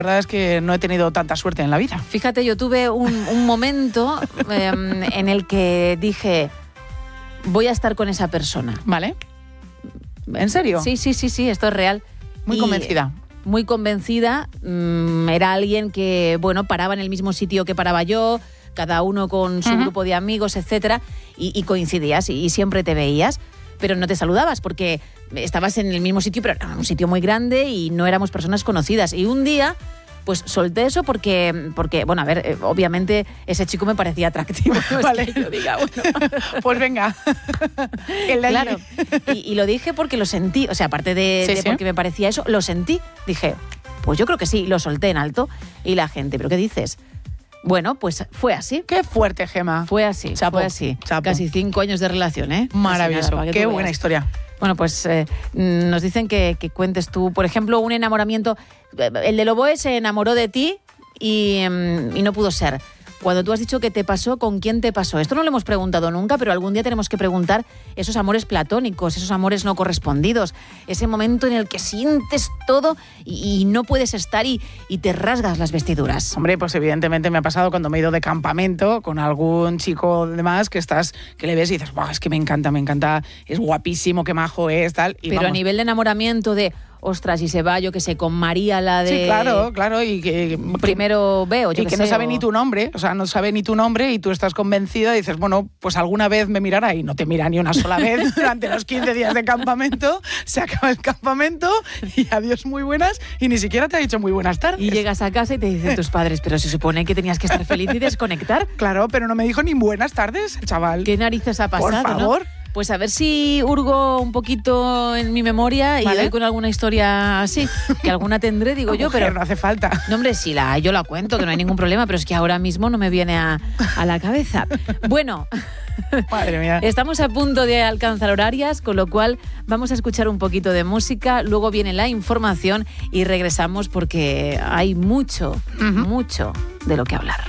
La verdad es que no he tenido tanta suerte en la vida. Fíjate, yo tuve un momento en el que dije, voy a estar con esa persona. ¿Vale? ¿En serio? Sí, esto es real. Muy convencida. Muy convencida. Era alguien que, bueno, paraba en el mismo sitio que paraba yo, cada uno con su grupo de amigos, etcétera, y coincidías y siempre te veías, pero no te saludabas porque estabas en el mismo sitio, pero era un sitio muy grande y no éramos personas conocidas. Y un día, pues solté eso porque bueno, a ver, obviamente ese chico me parecía atractivo. No Vale. es que yo diga, bueno. Pues venga. Claro, y lo dije porque lo sentí, o sea, aparte de porque me parecía eso, lo sentí. Dije, pues yo creo que sí, lo solté en alto y la gente, ¿pero qué dices? Bueno, pues fue así. Qué fuerte, Gema. Fue así, Chapo, fue así. chapo. Casi 5 años de relación, ¿eh? Maravilloso. Nada, Qué buena historia. Bueno, pues nos dicen que cuentes tú, por ejemplo, un enamoramiento. El de Loboe se enamoró de ti y no pudo ser. Cuando tú has dicho que te pasó, ¿con quién te pasó? Esto no lo hemos preguntado nunca, pero algún día tenemos que preguntar esos amores platónicos, esos amores no correspondidos, ese momento en el que sientes todo y no puedes estar y te rasgas las vestiduras. Hombre, pues evidentemente me ha pasado cuando me he ido de campamento con algún chico de más que le ves y dices, es que me encanta, es guapísimo, qué majo es, tal. Y pero vamos. A nivel de enamoramiento de... Ostras, y se va, yo que sé, con María, la de... Sí, claro, y que... Primero veo, yo y que no sabe ni tu nombre, o sea, no sabe ni tu nombre y tú estás convencida y dices, bueno, pues alguna vez me mirará y no te mira ni una sola vez durante los 15 días de campamento, se acaba el campamento y adiós muy buenas y ni siquiera te ha dicho muy buenas tardes. Y llegas a casa y te dicen tus padres, pero se supone que tenías que estar feliz y desconectar. Claro, pero no me dijo ni buenas tardes, el chaval. ¿Qué narices ha pasado? Por favor. ¿No? Pues a ver si hurgo un poquito en mi memoria y doy con alguna historia así, que alguna tendré, digo yo, pero no hace falta. No, hombre, si yo la cuento, que no hay ningún problema, pero es que ahora mismo no me viene a la cabeza. Bueno, madre mía. Estamos a punto de alcanzar horarias, con lo cual vamos a escuchar un poquito de música, luego viene la información y regresamos porque hay mucho de lo que hablar.